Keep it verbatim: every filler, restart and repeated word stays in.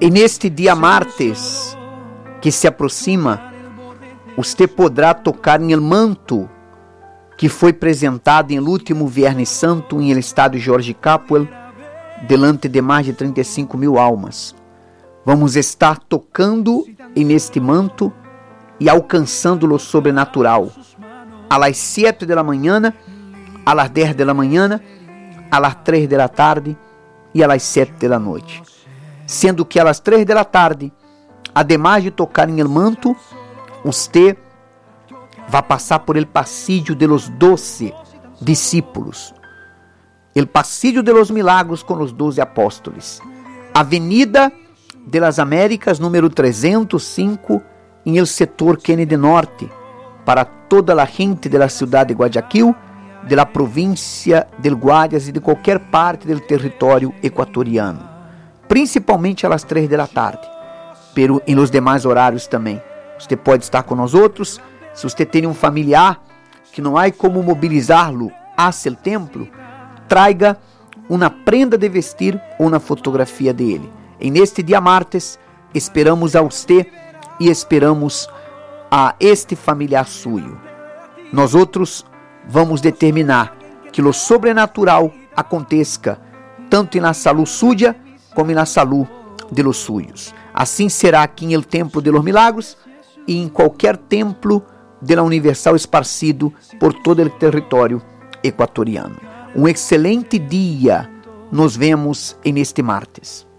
E neste dia martes que se aproxima, você poderá tocar em el manto que foi apresentado em último Viernes Santo em el estádio Jorge Capwell, delante de mais de trinta e cinco mil almas. Vamos estar tocando neste manto e alcançando o sobrenatural. A las sete da manhã, a las dez da manhã, a las três da tarde e a las sete da noite. Sendo que a las três da tarde, ademais de tocar em el manto, você vai passar por el pasillo de los doce discípulos, el pasillo de los milagros com os doze apóstolos, Avenida de las Américas, número trezentos e cinco, em el setor Kennedy Norte, para toda a gente da cidade de Guayaquil, da província del Guayas e de qualquer parte do território equatoriano, principalmente às três da tarde, pero em los demais horários também. Você pode estar com nós outros. Se você tem um familiar que não há como mobilizá-lo hacia o templo, traga uma prenda de vestir ou uma fotografia dele. E neste dia martes, esperamos a você e esperamos a este familiar suyo. Nós outros vamos determinar que o sobrenatural aconteça tanto na saúde suya como na saúde de los suyos. Assim será aqui em el Templo de los Milagros e em qualquer templo de la Universal esparcido por todo o território equatoriano. Um excelente dia. Nos vemos neste martes.